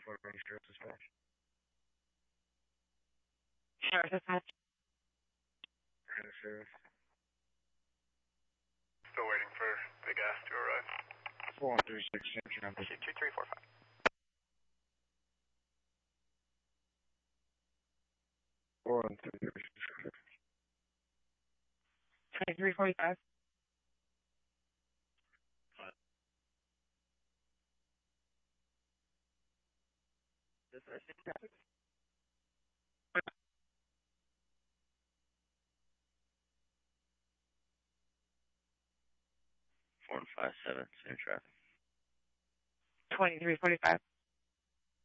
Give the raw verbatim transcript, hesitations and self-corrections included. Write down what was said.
for Sheriff Dispatch. Sheriff Dispatch. Hey, Sheriff. Still waiting for the gas to arrive. four one three six, same traffic. two three four five. four one three six. twenty-three forty-five. This is same traffic? four one five seven, same traffic. twenty-three forty-five.